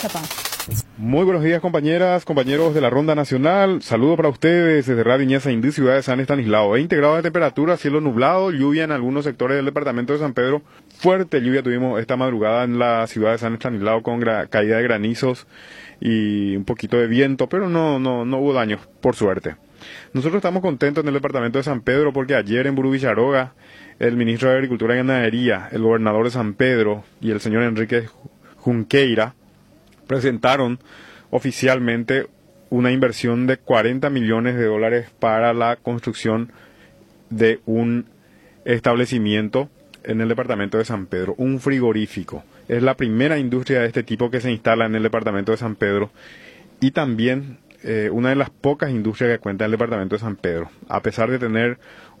Chapán. Muy buenos días, compañeras, compañeros de la Ronda Nacional. Saludo para ustedes desde Radio Ñeza Indí, ciudad de San Estanislao. 20 grados de temperatura, cielo nublado, lluvia en algunos sectores del departamento de San Pedro. Fuerte lluvia tuvimos esta madrugada en la ciudad de San Estanislao con caída de granizos y un poquito de viento, pero no hubo daños, por suerte. Nosotros estamos contentos en el departamento de San Pedro porque ayer en Burú Villaroga, el ministro de Agricultura y Ganadería, el gobernador de San Pedro y el señor Enrique Junqueira presentaron oficialmente una inversión de 40 millones de dólares para la construcción de un establecimiento en el departamento de San Pedro, un frigorífico. Es la primera industria de este tipo que se instala en el departamento de San Pedro y también una de las pocas industrias que cuenta el departamento de San Pedro. A pesar de tener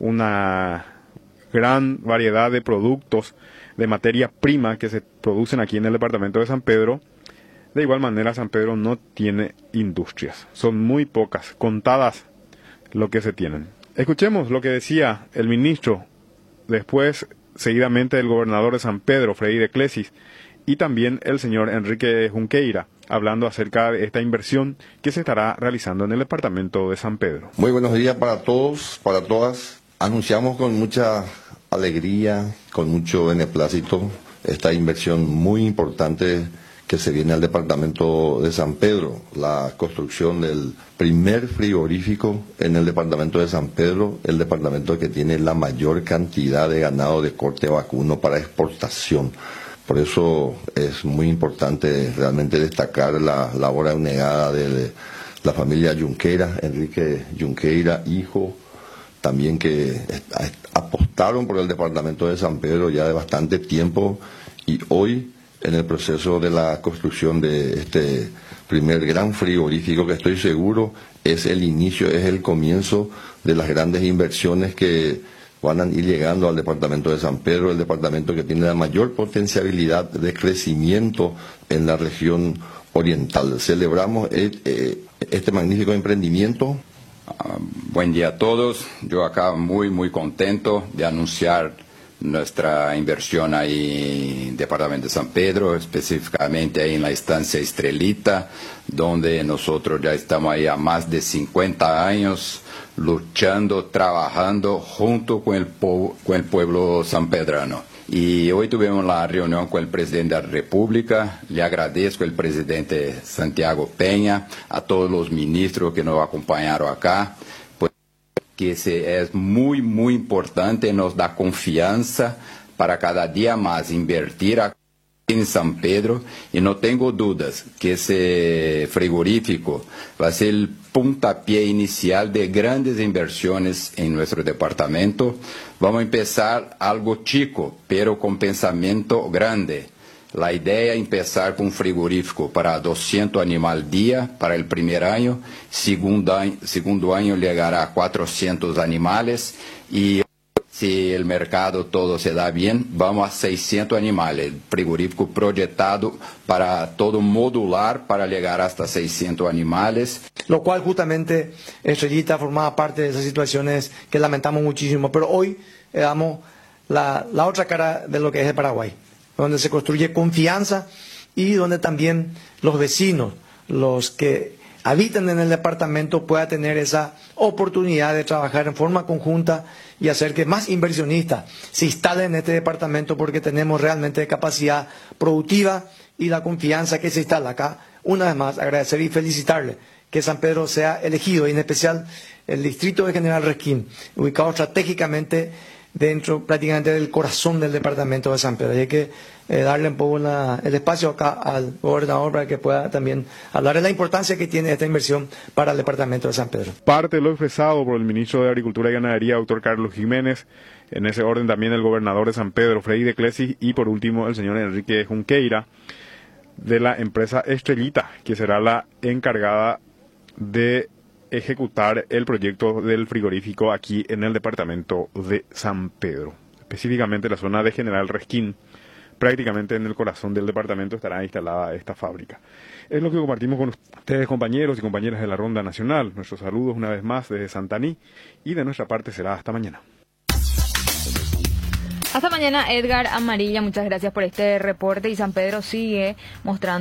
una gran variedad de productos de materia prima que se producen aquí en el departamento de San Pedro, de igual manera San Pedro no tiene industrias. Son muy pocas, contadas lo que se tienen. Escuchemos lo que decía el ministro, después seguidamente el gobernador de San Pedro, Freddy de Clesis, y también el señor Enrique Junqueira, hablando acerca de esta inversión que se estará realizando en el departamento de San Pedro. Muy buenos días para todos, para todas. Anunciamos con mucha alegría, con mucho beneplácito, esta inversión muy importante que se viene al departamento de San Pedro, la construcción del primer frigorífico en el departamento de San Pedro, el departamento que tiene la mayor cantidad de ganado de corte vacuno para exportación. Por eso es muy importante realmente destacar la labor abnegada de la familia Junqueira, Enrique Junqueira, hijo, también que apostaron por el departamento de San Pedro ya de bastante tiempo y hoy en el proceso de la construcción de este primer gran frigorífico que estoy seguro es el inicio, es el comienzo de las grandes inversiones que van a ir llegando al departamento de San Pedro, el departamento que tiene la mayor potencialidad de crecimiento en la región oriental. Celebramos este magnífico emprendimiento. Buen día a todos. Yo acá muy contento de anunciar nuestra inversión ahí en el departamento de San Pedro, específicamente ahí en la estancia Estrelita, donde nosotros ya estamos ahí a más de 50 años luchando, trabajando junto con el pueblo sanpedrano. Y hoy tuvimos la reunión con el presidente de la República. Le agradezco al presidente Santiago Peña, a todos los ministros que nos acompañaron acá, que es muy importante, nos da confianza para cada día más invertir aquí en San Pedro, y no tengo dudas que ese frigorífico va a ser el puntapié inicial de grandes inversiones en nuestro departamento. Vamos a empezar algo chico, pero con pensamiento grande. La idea es empezar con un frigorífico para 200 animales al día para el primer año, segundo año llegará a 400 animales y si el mercado todo se da bien, vamos a 600 animales. Frigorífico proyectado para todo modular para llegar hasta 600 animales. Lo cual justamente Estrellita formaba parte de esas situaciones que lamentamos muchísimo, pero hoy damos la otra cara de lo que es el Paraguay, donde se construye confianza y donde también los vecinos, los que habitan en el departamento, puedan tener esa oportunidad de trabajar en forma conjunta y hacer que más inversionistas se instalen en este departamento, porque tenemos realmente capacidad productiva y la confianza que se instala acá. Una vez más, agradecer y felicitarle que San Pedro sea elegido, y en especial el distrito de General Resquín, ubicado estratégicamente dentro prácticamente del corazón del departamento de San Pedro. Hay que darle un poco el espacio acá al gobernador para que pueda también hablar de la importancia que tiene esta inversión para el departamento de San Pedro. Parte de lo expresado por el ministro de Agricultura y Ganadería, doctor Carlos Jiménez, en ese orden también el gobernador de San Pedro, Freddy de Clesis, y por último el señor Enrique Junqueira, de la empresa Estrellita, que será la encargada de ejecutar el proyecto del frigorífico aquí en el departamento de San Pedro, específicamente la zona de General Resquín. Prácticamente en el corazón del departamento estará instalada esta fábrica. Es lo que compartimos con ustedes, compañeros y compañeras de la Ronda Nacional. Nuestros saludos una vez más desde Santaní, y de nuestra parte será hasta mañana. Hasta mañana, Edgar Amarilla, muchas gracias por este reporte. Y San Pedro sigue mostrando